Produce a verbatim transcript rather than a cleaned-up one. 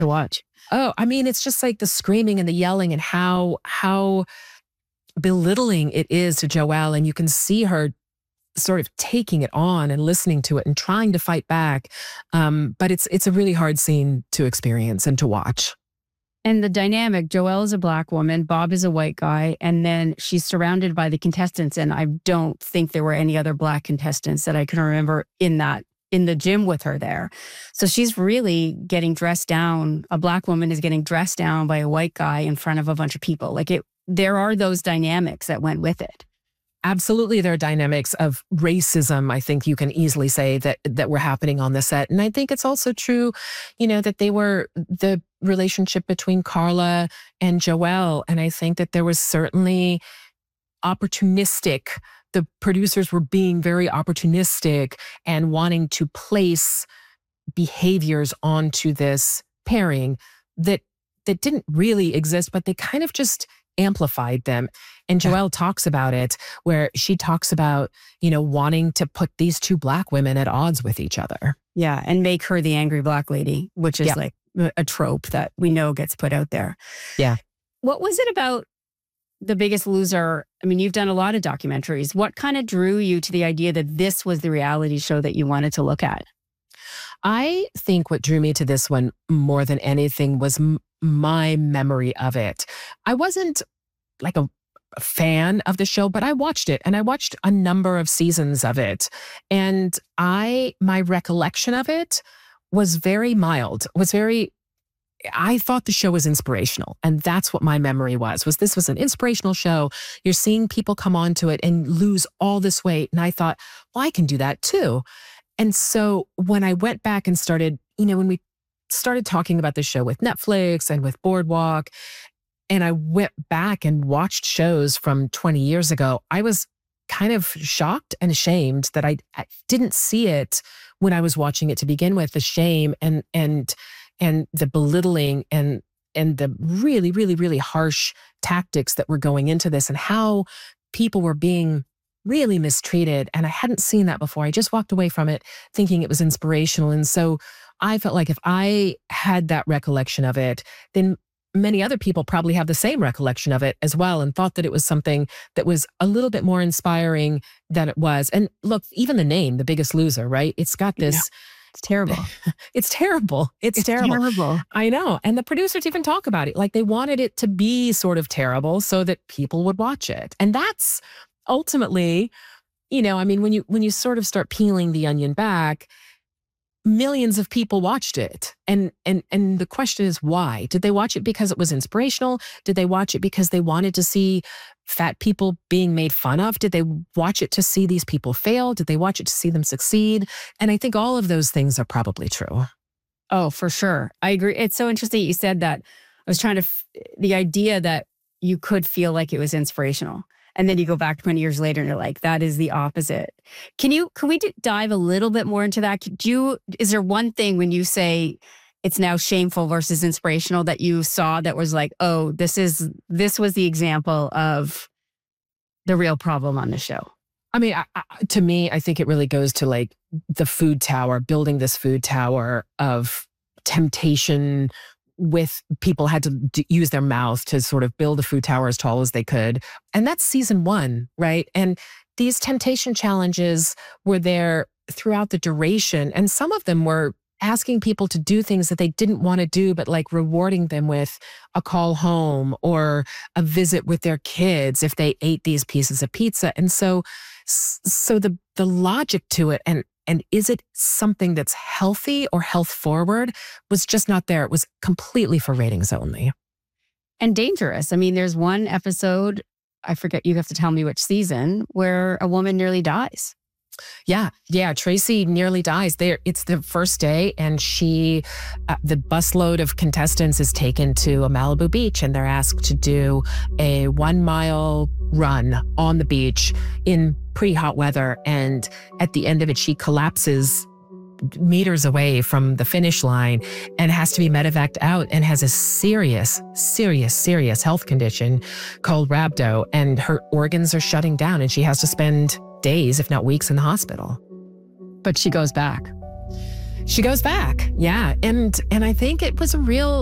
to watch. Oh, I mean, it's just like the screaming and the yelling and how how belittling it is to Joelle. And you can see her sort of taking it on and listening to it and trying to fight back. Um, but it's it's a really hard scene to experience and to watch. And the dynamic, Joelle is a Black woman, Bob is a white guy, and then she's surrounded by the contestants. And I don't think there were any other Black contestants that I can remember in that, in the gym with her there. So she's really getting dressed down. A Black woman is getting dressed down by a white guy in front of a bunch of people. Like it, there are those dynamics that went with it. Absolutely, there are dynamics of racism, I think you can easily say, that that were happening on the set. And I think it's also true, you know, that they were the relationship between Carla and Joelle. And I think that there was certainly opportunistic, the producers were being very opportunistic and wanting to place behaviors onto this pairing that that didn't really exist, but they kind of just amplified them. And Joelle talks about it, where she talks about, you know, wanting to put these two Black women at odds with each other. Yeah. And make her the angry Black lady, which is yeah. like a trope that we know gets put out there. Yeah. What was it about The Biggest Loser? I mean, you've done a lot of documentaries. What kind of drew you to the idea that this was the reality show that you wanted to look at? I think what drew me to this one more than anything was m- my memory of it. I wasn't like a, a fan of the show, but I watched it, and I watched a number of seasons of it. And I, my recollection of it was very mild, was very, I thought the show was inspirational. And that's what my memory was, was this was an inspirational show. You're seeing people come onto it and lose all this weight. And I thought, well, I can do that too. And so when I went back and started, you know, when we started talking about the show with Netflix and with Boardwalk, and I went back and watched shows from twenty years ago, I was kind of shocked and ashamed that I, I didn't see it when I was watching it to begin with, the shame and and and the belittling and and the really, really, really harsh tactics that were going into this, and how people were being really mistreated. And I hadn't seen that before. I just walked away from it thinking it was inspirational. And so I felt like if I had that recollection of it, then many other people probably have the same recollection of it as well, and thought that it was something that was a little bit more inspiring than it was. And look, even the name, The Biggest Loser, right? It's got this... Yeah. It's terrible. It's terrible. It's, it's terrible. terrible. I know. And the producers even talk about it. Like they wanted it to be sort of terrible so that people would watch it. And that's ultimately, you know, I mean, when you when you sort of start peeling the onion back, millions of people watched it. And and and the question is why? Did they watch it because it was inspirational? Did they watch it because they wanted to see fat people being made fun of? Did they watch it to see these people fail? Did they watch it to see them succeed? And I think all of those things are probably true. Oh, for sure. I agree. It's so interesting you said that. I was trying to, f- the idea that you could feel like it was inspirational. And then you go back twenty years later and you're like, that is the opposite. Can you, can we d- dive a little bit more into that? Do you, is there one thing when you say it's now shameful versus inspirational that you saw that was like, oh, this is, this was the example of the real problem on the show? I mean, I, I, to me, I think it really goes to like the food tower, building this food tower of temptation, with people had to d- use their mouth to sort of build a food tower as tall as they could. And that's season one, right? And these temptation challenges were there throughout the duration. And some of them were asking people to do things that they didn't want to do, but like rewarding them with a call home or a visit with their kids if they ate these pieces of pizza. And so, so the, the logic to it, and And is it something that's healthy or health forward, was just not there. It was completely for ratings only. And dangerous. I mean, there's one episode, I forget, you have to tell me which season, where a woman nearly dies. Yeah. Yeah. Tracy nearly dies there. It's the first day, and she, uh, the busload of contestants is taken to a Malibu beach, and they're asked to do a one mile run on the beach in pretty hot weather. And at the end of it, she collapses meters away from the finish line and has to be medevaced out, and has a serious, serious, serious health condition called rhabdo, and her organs are shutting down, and she has to spend days, if not weeks, in the hospital. But she goes back. She goes back. Yeah. And and I think it was a real